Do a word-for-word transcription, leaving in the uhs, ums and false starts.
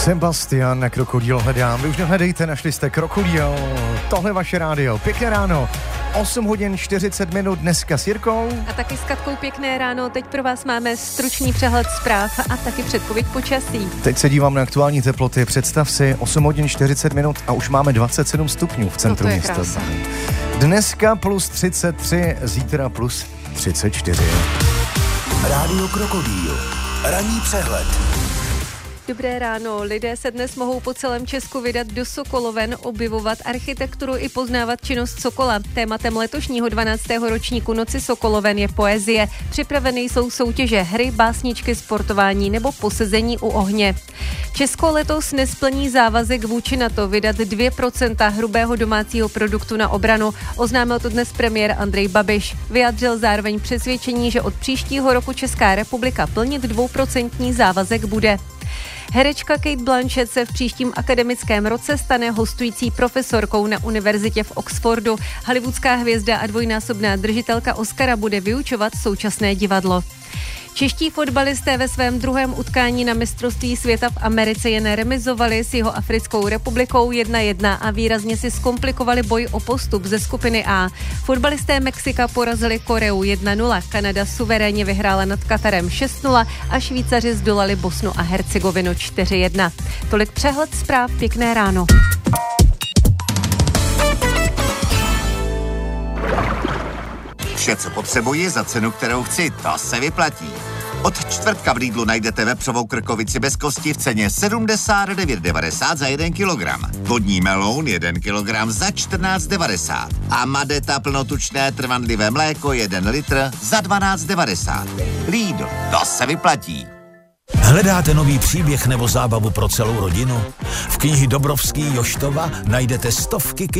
Sebastian Krokodýl hledám. Vy už nehledejte, našli jste Krokodýl. Tohle vaše rádio. Pěkné ráno. osm hodin čtyřicet minut dneska s Jirkou. A taky s Katkou pěkné ráno. Teď pro vás máme stručný přehled zpráv a taky předpověď počasí. Teď se dívám na aktuální teploty. Představ si, osm hodin čtyřicet minut a už máme dvacet sedm stupňů v centru no města. Krása. Dneska plus třicet tři, zítra plus třicet čtyři. Rádio Krokodýl. Ranní přehled. Dobré ráno. Lidé se dnes mohou po celém Česku vydat do Sokoloven, objevovat architekturu i poznávat činnost Sokola. Tématem letošního dvanáctého ročníku Noci Sokoloven je poezie. Připraveny jsou soutěže, hry, básničky, sportování nebo posezení u ohně. Česko letos nesplní závazek vůči NATO vydat dvě procenta hrubého domácího produktu na obranu. Oznámil to dnes premiér Andrej Babiš. Vyjádřil zároveň přesvědčení, že od příštího roku Česká republika plnit dvouprocentní závazek bude. Herečka Cate Blanchett se v příštím akademickém roce stane hostující profesorkou na univerzitě v Oxfordu. Hollywoodská hvězda a dvojnásobná držitelka Oscara bude vyučovat současné divadlo. Čeští fotbalisté ve svém druhém utkání na mistrovství světa v Americe jen remizovali s Jihoafrickou republikou jedna jedna a výrazně si zkomplikovali boj o postup ze skupiny A. Fotbalisté Mexika porazili Koreu jedna nula, Kanada suverénně vyhrála nad Katarem šest nula a Švýcaři zdolali Bosnu a Hercegovinu čtyři jedna. Tolik přehled zpráv, pěkné ráno. Vše, co potřebuji za cenu, kterou chci, to se vyplatí. Od čtvrtka v Lidlu najdete vepřovou krkovici bez kosti v ceně sedmdesát devět devadesát za jeden kilogram. Vodní meloun jeden kilogram za čtrnáct devadesát. A Madeta plnotučné trvanlivé mléko jeden litr za dvanáct devadesát. Lidl, to se vyplatí. Hledáte nový příběh nebo zábavu pro celou rodinu? V knihy Dobrovský Joštova najdete stovky